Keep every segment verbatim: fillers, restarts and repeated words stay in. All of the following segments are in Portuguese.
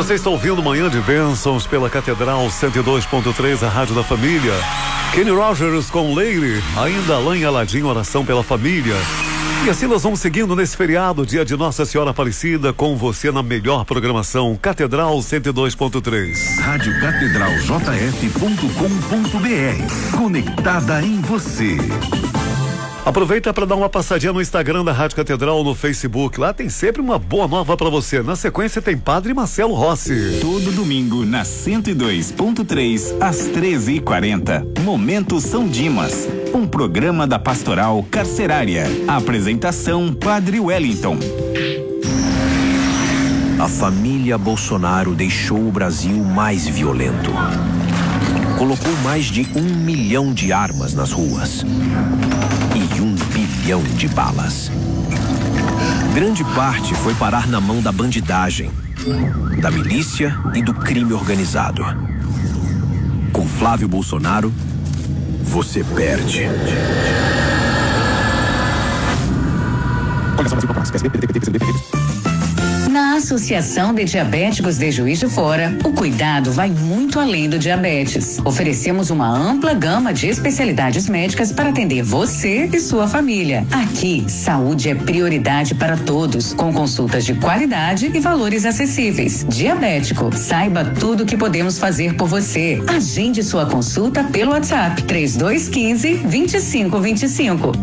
Você está ouvindo Manhã de Bênçãos pela Catedral cento e dois ponto três, a Rádio da Família. Kenny Rogers com Leire, ainda Alain e Aladim, oração pela família. E assim nós vamos seguindo nesse feriado, dia de Nossa Senhora Aparecida, com você na melhor programação, Catedral cento e dois ponto três. Rádio Catedral J F ponto com ponto B R, conectada em você. Aproveita para dar uma passadinha no Instagram da Rádio Catedral, no Facebook. Lá tem sempre uma boa nova para você. Na sequência tem Padre Marcelo Rossi. Todo domingo na cento e dois ponto três, às treze e quarenta. Momento São Dimas, um programa da Pastoral Carcerária. Apresentação Padre Wellington. A família Bolsonaro deixou o Brasil mais violento. Colocou mais de um milhão de armas nas ruas. E um bilhão de balas. Grande parte foi parar na mão da bandidagem, da milícia e do crime organizado. Com Flávio Bolsonaro, você perde. Na Associação de Diabéticos de Juiz de Fora, o cuidado vai muito além do diabetes. Oferecemos uma ampla gama de especialidades médicas para atender você e sua família. Aqui, saúde é prioridade para todos, com consultas de qualidade e valores acessíveis. Diabético, saiba tudo o que podemos fazer por você. Agende sua consulta pelo WhatsApp três dois um cinco, dois cinco dois cinco.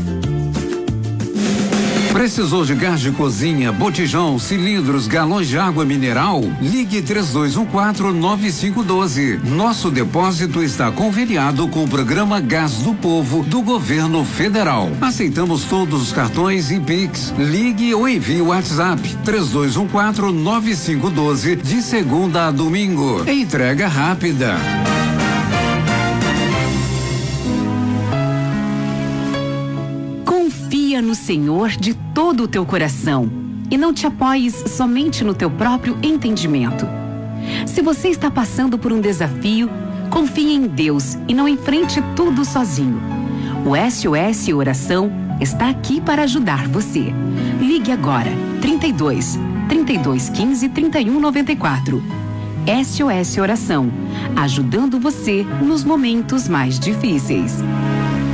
Precisou de gás de cozinha, botijão, cilindros, galões de água mineral? Ligue três dois um quatro, nove cinco um dois. Nosso depósito está conveniado com o programa Gás do Povo do Governo Federal. Aceitamos todos os cartões e Pix. Ligue ou envie o WhatsApp três dois um quatro, nove cinco um dois de segunda a domingo. Entrega rápida. Confia no Senhor de todo o teu coração e não te apoies somente no teu próprio entendimento. Se você está passando por um desafio, confie em Deus e não enfrente tudo sozinho. O S O S Oração está aqui para ajudar você. Ligue agora, trinta e dois, trinta e dois quinze, trinta e um noventa e quatro. S O S Oração, ajudando você nos momentos mais difíceis.